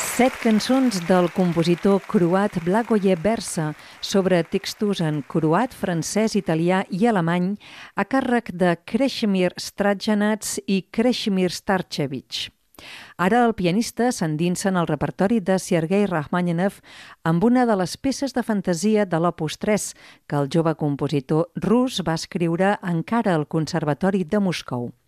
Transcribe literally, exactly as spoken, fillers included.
Set cançons del compositor croat Blagoje Bersa sobre textos en croat, francès, italià i alemany a càrrec de Krešimir Stradžanac i Krešimir Starčević. Ara el pianista s'endinsa en el repertori de Sergei Rachmaninov amb una de les peces de fantasia de l'Opus tres que el jove compositor rus va escriure encara al Conservatori de Moscou.